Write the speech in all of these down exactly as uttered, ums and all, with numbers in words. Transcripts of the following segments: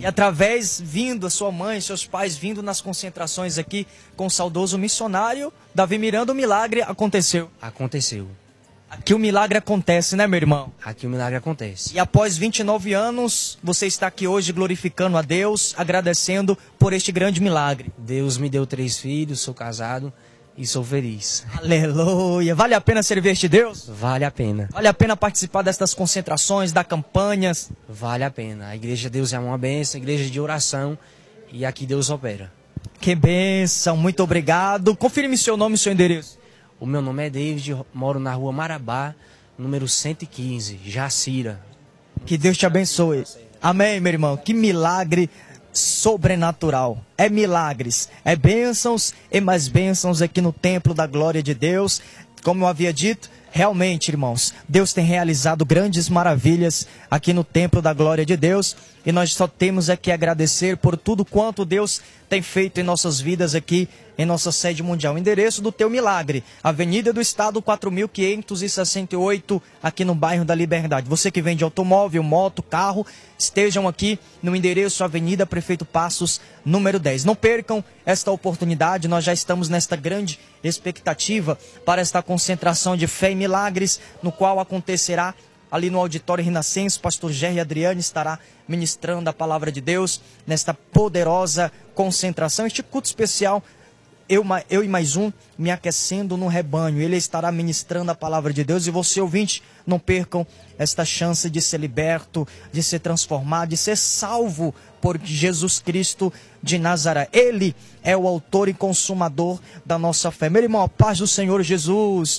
E através, vindo a sua mãe, seus pais, vindo nas concentrações aqui com o saudoso missionário Davi Miranda, o milagre aconteceu. Aconteceu. Aqui o milagre acontece, né, meu irmão? Aqui o milagre acontece. E após vinte e nove anos, você está aqui hoje glorificando a Deus, agradecendo por este grande milagre. Deus me deu três filhos, sou casado e sou feliz. Aleluia! Vale a pena servir este Deus? Vale a pena. Vale a pena participar destas concentrações, das campanhas? Vale a pena. A igreja de Deus é uma bênção, igreja de oração, e aqui Deus opera. Que bênção, muito obrigado. Confirme seu nome e seu endereço. O meu nome é David, moro na rua Marabá, número cento e quinze, Jacira. Que Deus te abençoe. Amém, meu irmão. Que milagre sobrenatural. É milagres, é bênçãos e mais bênçãos aqui no templo da glória de Deus. Como eu havia dito, realmente, irmãos, Deus tem realizado grandes maravilhas aqui no templo da glória de Deus. E nós só temos aqui a agradecer por tudo quanto Deus tem feito em nossas vidas aqui em nossa sede mundial. O endereço do Teu Milagre, Avenida do Estado quatro mil quinhentos e sessenta e oito, aqui no bairro da Liberdade. Você que vende automóvel, moto, carro, estejam aqui no endereço Avenida Prefeito Passos, número dez. Não percam esta oportunidade, nós já estamos nesta grande expectativa para esta concentração de fé e milagres, no qual acontecerá ali no auditório Renascença. Pastor Gerry Adriane estará ministrando a palavra de Deus nesta poderosa concentração, este culto especial. Eu, eu e mais um, me aquecendo no rebanho. Ele estará ministrando a palavra de Deus. E você, ouvinte, não percam esta chance de ser liberto, de ser transformado, de ser salvo por Jesus Cristo de Nazaré. Ele é o autor e consumador da nossa fé. Meu irmão, a paz do Senhor Jesus.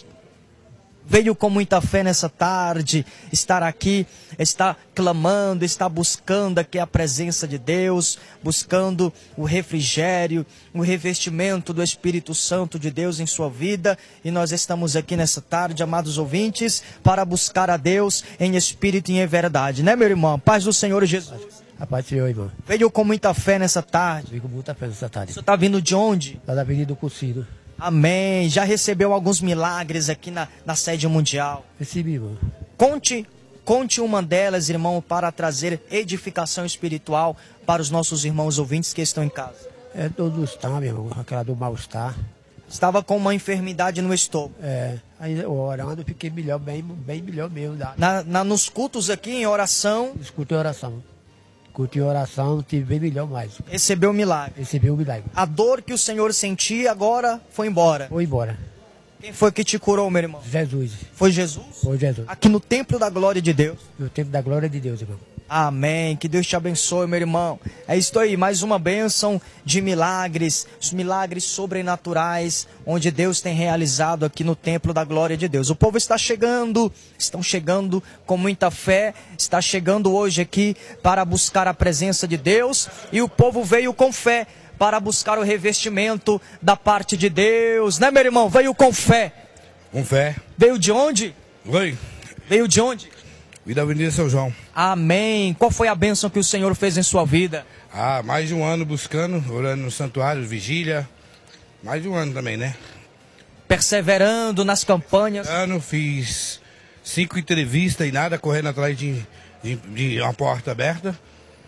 Veio com muita fé nessa tarde, estar aqui, está clamando, está buscando aqui a presença de Deus, buscando o refrigério, o revestimento do Espírito Santo de Deus em sua vida. E nós estamos aqui nessa tarde, amados ouvintes, para buscar a Deus em espírito e em verdade, né, meu irmão? Paz do Senhor Jesus. A paz do Senhor, irmão. Veio com muita fé nessa tarde. Veio com muita fé nessa tarde. Você está vindo de onde? Lá da Avenida do Cursido. Amém. Já recebeu alguns milagres aqui na, na sede mundial. Recebi, irmão. Conte, conte uma delas, irmão, para trazer edificação espiritual para os nossos irmãos ouvintes que estão em casa. É todo estar, meu irmão. Aquela do mal-estar. Estava com uma enfermidade no estômago. É. Aí orando, eu fiquei melhor, bem, bem melhor mesmo. Na, na, nos cultos aqui, em oração. Escutei oração. Escutei oração, tive bem melhor mais. Recebeu o milagre. Recebeu o milagre. A dor que o Senhor sentia agora foi embora. Foi embora. Quem foi que te curou, meu irmão? Jesus. Foi Jesus? Foi Jesus. Aqui no templo da glória de Deus. No templo da glória de Deus, irmão. Amém. Que Deus te abençoe, meu irmão. É isso aí, mais uma bênção de milagres, os milagres sobrenaturais, onde Deus tem realizado aqui no templo da glória de Deus. O povo está chegando, estão chegando com muita fé, está chegando hoje aqui para buscar a presença de Deus, e o povo veio com fé para buscar o revestimento da parte de Deus, né, meu irmão? Veio com fé. Com fé. Veio de onde? Oi. Veio de onde? E da Avenida São João. Amém. Qual foi a bênção que o Senhor fez em sua vida? Ah, mais de um ano buscando, orando no santuário, vigília. Mais de um ano também, né? Perseverando nas campanhas. Ano, fiz cinco entrevistas e nada, correndo atrás de, de, de uma porta aberta.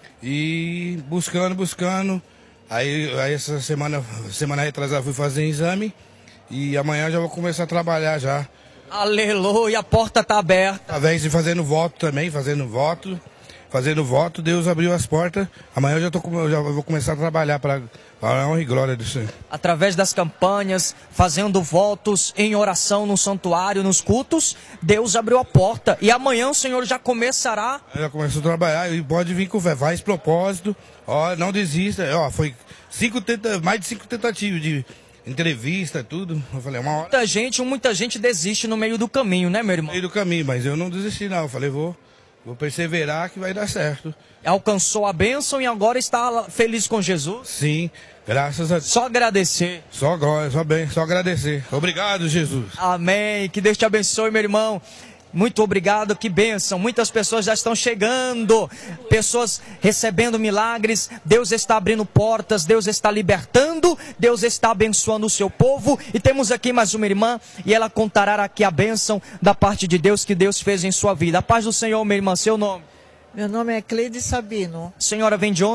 E buscando, buscando. Aí, aí essa semana, semana retrasada, fui fazer exame. E amanhã já vou começar a trabalhar já. Aleluia, a porta está aberta. Através de fazendo voto também, fazendo voto, fazendo voto, Deus abriu as portas. Amanhã eu já, tô, já vou começar a trabalhar para a honra e glória do Senhor. Através das campanhas, fazendo votos em oração no santuário, nos cultos, Deus abriu a porta. E amanhã o Senhor já começará. Já começou a trabalhar e pode vir com fé, faz propósito, ó, não desista. Ó, foi cinco tenta, mais de cinco tentativas de entrevista, tudo. Eu falei, uma hora. Muita gente, muita gente desiste no meio do caminho, né, meu irmão? No meio do caminho, mas eu não desisti, não. Eu falei, vou, vou perseverar que vai dar certo. Alcançou a bênção e agora está feliz com Jesus? Sim, graças a Deus. Só agradecer. Só glória, só bem, só agradecer. Obrigado, Jesus. Amém. Que Deus te abençoe, meu irmão. Muito obrigado, que bênção. Muitas pessoas já estão chegando, pessoas recebendo milagres. Deus está abrindo portas, Deus está libertando, Deus está abençoando o seu povo. E temos aqui mais uma irmã e ela contará aqui a bênção da parte de Deus que Deus fez em sua vida. A paz do Senhor, minha irmã, seu nome? Meu nome é Cleide Sabino. A senhora vem de onde?